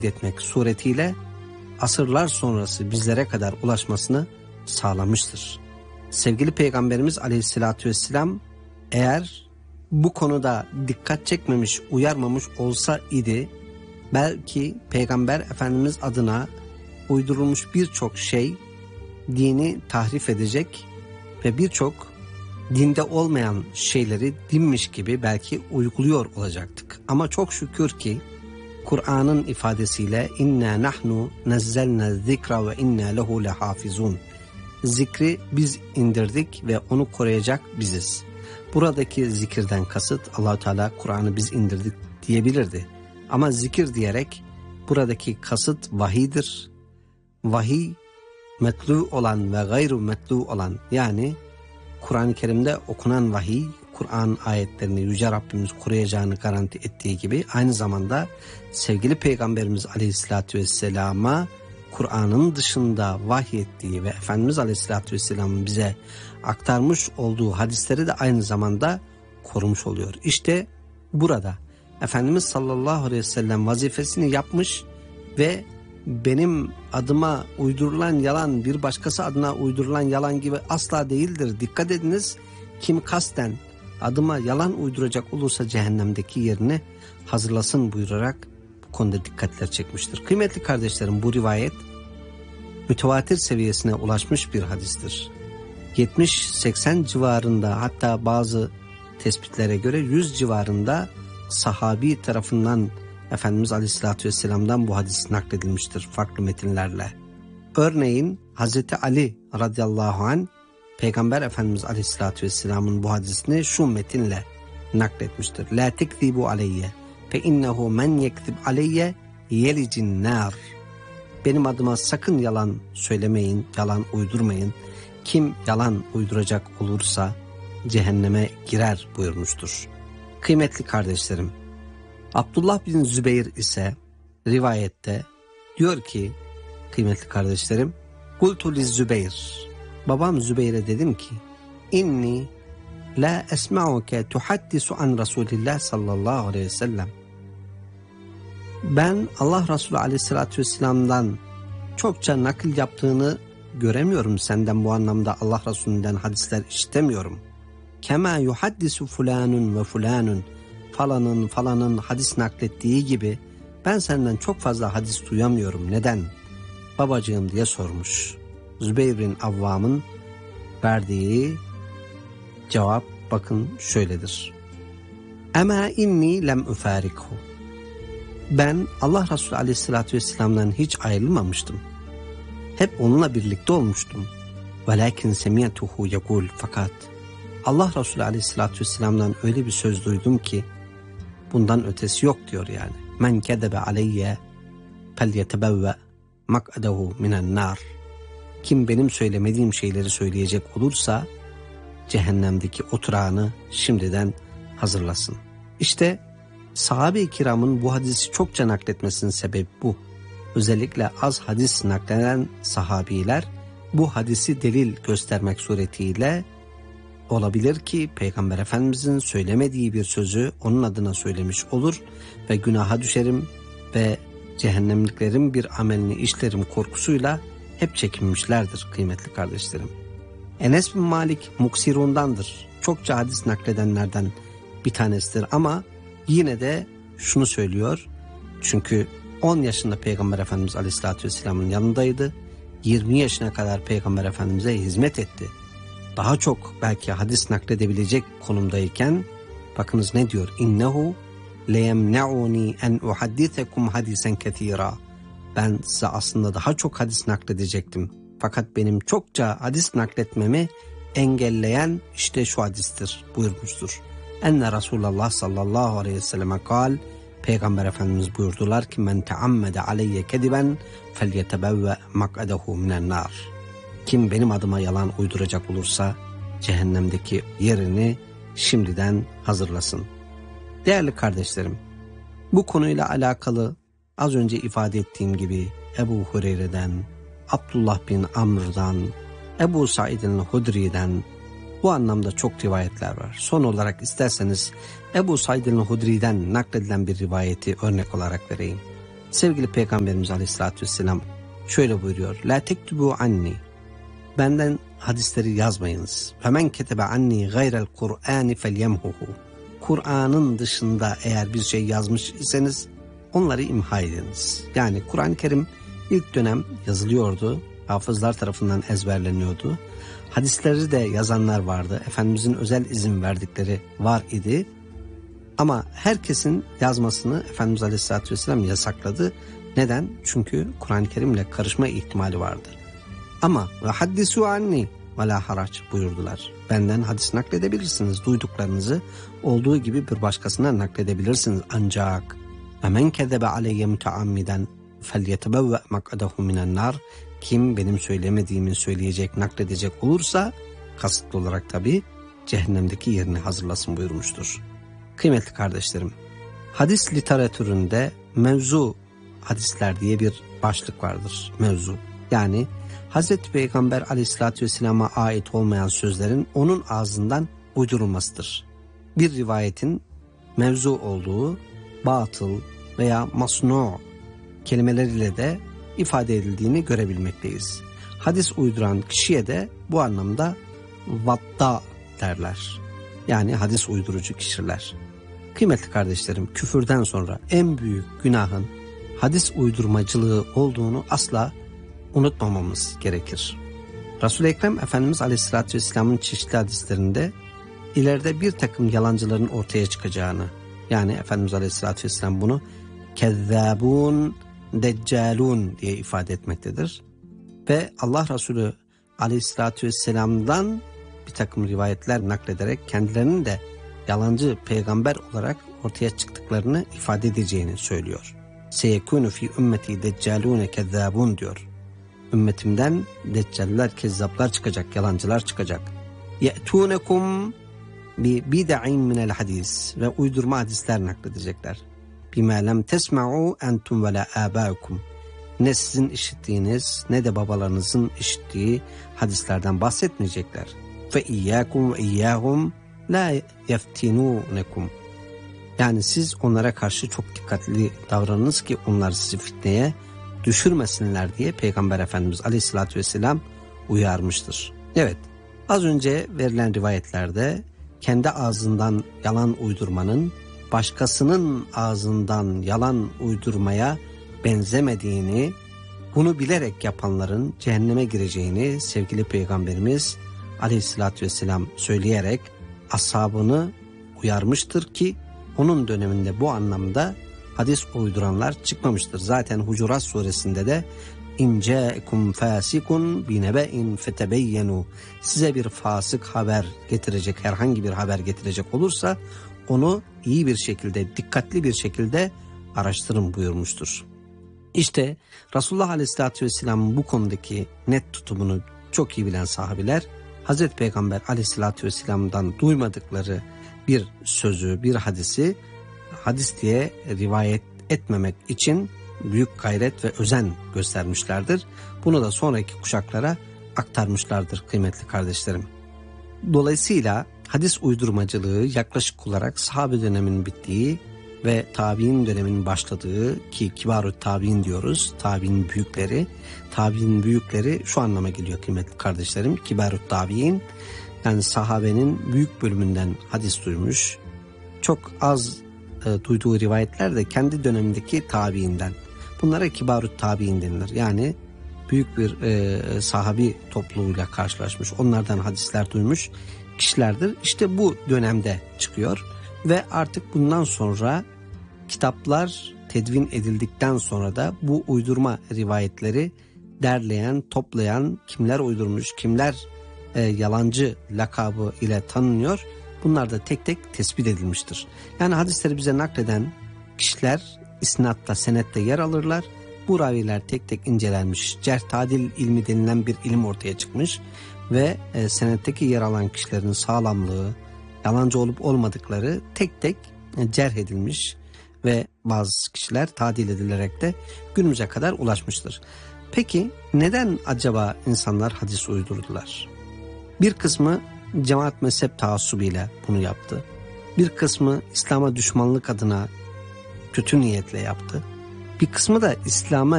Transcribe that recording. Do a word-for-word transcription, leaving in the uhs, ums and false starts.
etmek suretiyle asırlar sonrası bizlere kadar ulaşmasını sağlamıştır. Sevgili Peygamberimiz Aleyhisselatü Vesselam eğer bu konuda dikkat çekmemiş, uyarmamış olsa idi, belki Peygamber Efendimiz adına uydurulmuş birçok şey dini tahrif edecek ve birçok dinde olmayan şeyleri dinmiş gibi belki uyguluyor olacaktık. Ama çok şükür ki Kur'an'ın ifadesiyle inna nahnu nazzalna zikra ve inna lehu lehafizun. Zikri biz indirdik ve onu koruyacak biziz. Buradaki zikirden kasıt Allah-u Teala Kur'an'ı biz indirdik diyebilirdi. Ama zikir diyerek buradaki kasıt vahiydir. Vahiy metlu olan ve gayru metlu olan, yani Kur'an-ı Kerim'de okunan vahiy, Kur'an ayetlerini Yüce Rabbimiz koruyacağını garanti ettiği gibi aynı zamanda sevgili Peygamberimiz Aleyhisselatü Vesselam'a Kur'an'ın dışında vahyettiği ve Efendimiz Aleyhisselatü Vesselam'ın bize aktarmış olduğu hadisleri de aynı zamanda korumuş oluyor. İşte burada Efendimiz sallallahu aleyhi ve sellem vazifesini yapmış ve benim adıma uydurulan yalan bir başkası adına uydurulan yalan gibi asla değildir. Dikkat ediniz, kim kasten adıma yalan uyduracak olursa cehennemdeki yerini hazırlasın buyurarak bu konuda dikkatler çekmiştir. Kıymetli kardeşlerim, bu rivayet mütevatir seviyesine ulaşmış bir hadistir. yetmiş seksen civarında, hatta bazı tespitlere göre yüz civarında sahabi tarafından Efendimiz Aleyhisselatü Vesselam'dan bu hadis nakledilmiştir farklı metinlerle. Örneğin Hazreti Ali radıyallahu anh Peygamber Efendimiz Aleyhisselatü Vesselam'ın bu hadisini şu metinle nakletmiştir. La tekzibu aleyye fe innehu men yekzib aleyye yelicin nar. Benim adıma sakın yalan söylemeyin, yalan uydurmayın. Kim yalan uyduracak olursa cehenneme girer buyurmuştur. Kıymetli kardeşlerim, Abdullah bin Zübeyir ise rivayette diyor ki, kıymetli kardeşlerim, Kultu li Zübeyir, babam Zübeyir'e dedim ki, inni la esma'uke tuhaddisu an Resulillah sallallahu aleyhi ve sellem. Ben Allah Resulü aleyhissalatü vesselam'dan çokça nakil yaptığını göremiyorum senden, bu anlamda Allah Resulü'nden hadisler işitemiyorum. Kema yuhaddisu fulanun ve fulanun, falanın falanın hadis naklettiği gibi ben senden çok fazla hadis duyamıyorum. Neden? Babacığım diye sormuş. Zübeyir bin Avvam'ın verdiği cevap bakın şöyledir. Ama inni lem ufarikhu. Ben Allah Resulü aleyhissalatü vesselam'dan hiç ayrılmamıştım. Hep onunla birlikte olmuştum. Velakin semiyetuhu yekul, fakat Allah Resulü aleyhissalatü vesselam'dan öyle bir söz duydum ki bundan ötesi yok diyor yani. Men kedebe aleyye fel yetebevve mak'adehu minen nar. Kim benim söylemediğim şeyleri söyleyecek olursa cehennemdeki oturağını şimdiden hazırlasın. İşte sahabe-i kiramın bu hadisi çokça nakletmesinin sebebi bu. Özellikle az hadis nakleden sahabiler bu hadisi delil göstermek suretiyle olabilir ki Peygamber Efendimizin söylemediği bir sözü onun adına söylemiş olur ve günaha düşerim ve cehennemliklerin bir amelini işlerim korkusuyla hep çekinmişlerdir kıymetli kardeşlerim. Enes bin Malik muksirundandır. Çokça hadis nakledenlerden bir tanesidir ama yine de şunu söylüyor. Çünkü on yaşında Peygamber Efendimiz Aleyhisselatü Vesselam'ın yanındaydı. yirmi yaşına kadar Peygamber Efendimiz'e hizmet etti. Daha çok belki hadis nakledebilecek konumdayken bakınız ne diyor? İnnehu leyemne'uni en uhaddisekum hadisen ketira. Ben size aslında daha çok hadis nakledecektim. Fakat benim çokça hadis nakletmemi engelleyen işte şu hadistir buyurmuştur. Enne Resulullah sallallahu aleyhi ve selleme kal, Peygamber Efendimiz buyurdular ki men teammede aleyye kediben felyetebevve mak'adehu minen nar. Kim benim adıma yalan uyduracak olursa cehennemdeki yerini şimdiden hazırlasın. Değerli kardeşlerim, bu konuyla alakalı az önce ifade ettiğim gibi Ebu Hureyre'den, Abdullah bin Amr'dan, Ebu Said el-Hudri'den bu anlamda çok rivayetler var. Son olarak isterseniz Ebu Said el-Hudri'den nakledilen bir rivayeti örnek olarak vereyim. Sevgili Peygamberimiz Aleyhisselatü Vesselam şöyle buyuruyor. La tektubu anni. Benden hadisleri yazmayınız. Femen ketebe anni gayrel Kur'ani felyemhuhu. Kur'an'ın dışında eğer bir şey yazmış iseniz onları imha ediniz. Yani Kur'an-ı Kerim ilk dönem yazılıyordu. Hafızlar tarafından ezberleniyordu. Hadisleri de yazanlar vardı. Efendimizin özel izin verdikleri var idi. Ama herkesin yazmasını Efendimiz Aleyhisselatü Vesselam yasakladı. Neden? Çünkü Kur'an-ı Kerim'le karışma ihtimali vardır. Ama ve haddisu anni ve la haraç buyurdular. Benden hadis nakledebilirsiniz. Duyduklarınızı olduğu gibi bir başkasına nakledebilirsiniz. Ancak men kezebe aleyye müteammiden felyetebevve mak'adahu minen nar. Kim benim söylemediğimi söyleyecek, nakledecek olursa kasıtlı olarak tabi cehennemdeki yerini hazırlasın buyurmuştur. Kıymetli kardeşlerim, hadis literatüründe mevzu hadisler diye bir başlık vardır. Mevzu yani Hazreti Peygamber Aleyhisselatü Vesselam'a ait olmayan sözlerin onun ağzından uydurulmasıdır. Bir rivayetin mevzu olduğu batıl veya masnu kelimeleriyle de ifade edildiğini görebilmekteyiz. Hadis uyduran kişiye de bu anlamda vatta derler. Yani hadis uydurucu kişiler. Kıymetli kardeşlerim, küfürden sonra en büyük günahın hadis uydurmacılığı olduğunu asla unutmamamız gerekir. Resul-i Ekrem Efendimiz Aleyhisselatü Vesselam'ın çeşitli hadislerinde ileride bir takım yalancıların ortaya çıkacağını, yani Efendimiz Aleyhisselatü Vesselam bunu kezzabun, deccalun diye ifade etmektedir. Ve Allah Resulü Aleyhisselatü Vesselam'dan bir takım rivayetler naklederek kendilerinin de yalancı peygamber olarak ortaya çıktıklarını ifade edeceğini söylüyor. Seyekûnü fî ümmeti deccalûne kezzâbûn diyor. Ümmetimden deccaller, kezzaplar çıkacak, yalancılar çıkacak. Ye'tûnekum bi bid'in minel hadis ve uydurma hadisler nakledecekler. Bimâ lem tesma'û entum ve la âbâukum. Ne sizin işittiğiniz ne de babalarınızın işittiği hadislerden bahsetmeyecekler. Fe iyyâkum ve iyyâhum la yeftinûnekum. Yani siz onlara karşı çok dikkatli davranınız ki onlar sizi fitneye düşürmesinler diye Peygamber Efendimiz Aleyhisselatü Vesselam uyarmıştır. Evet, az önce verilen rivayetlerde kendi ağzından yalan uydurmanın başkasının ağzından yalan uydurmaya benzemediğini, bunu bilerek yapanların cehenneme gireceğini sevgili Peygamberimiz Aleyhisselatü Vesselam söyleyerek ashabını uyarmıştır ki onun döneminde bu anlamda hadis uyduranlar çıkmamıştır. Zaten Hucurat suresinde de İnce'ekum fasikun binebe'in fetebeyyenu, size bir fasık haber getirecek, herhangi bir haber getirecek olursa onu iyi bir şekilde, dikkatli bir şekilde araştırın buyurmuştur. İşte Resulullah Aleyhisselatü Vesselam'ın bu konudaki net tutumunu çok iyi bilen sahabiler Hazreti Peygamber Aleyhisselatü Vesselam'dan duymadıkları bir sözü, bir hadisi hadis diye rivayet etmemek için büyük gayret ve özen göstermişlerdir. Bunu da sonraki kuşaklara aktarmışlardır kıymetli kardeşlerim. Dolayısıyla hadis uydurmacılığı yaklaşık olarak sahabe döneminin bittiği ve tabi'in döneminin başladığı, ki kibarut tabi'in diyoruz, tabi'in büyükleri, tabi'in büyükleri şu anlama geliyor kıymetli kardeşlerim, kibarut tabi'in, yani sahabenin büyük bölümünden hadis duymuş, çok az e, duyduğu rivayetler de kendi dönemindeki tabi'inden. Bunlara kibarut tabi'in denilir. Yani büyük bir e, sahabi topluluğuyla karşılaşmış, onlardan hadisler duymuş kişilerdir. İşte bu dönemde çıkıyor ve artık bundan sonra kitaplar tedvin edildikten sonra da bu uydurma rivayetleri derleyen, toplayan, kimler uydurmuş, kimler e, yalancı lakabı ile tanınıyor, bunlar da tek tek tespit edilmiştir. Yani hadisleri bize nakleden kişiler isnatta, senette yer alırlar. Bu raviler tek tek incelenmiş, cerh tadil ilmi denilen bir ilim ortaya çıkmış ve e, senetteki yer alan kişilerin sağlamlığı, yalancı olup olmadıkları tek tek e, cerh edilmiş ve bazı kişiler tadil edilerek de günümüze kadar ulaşmıştır. Peki neden acaba insanlar hadis uydurdular? Bir kısmı cemaat mezhep taassubuyla bunu yaptı. Bir kısmı İslam'a düşmanlık adına kötü niyetle yaptı. bir kısmı da İslam'a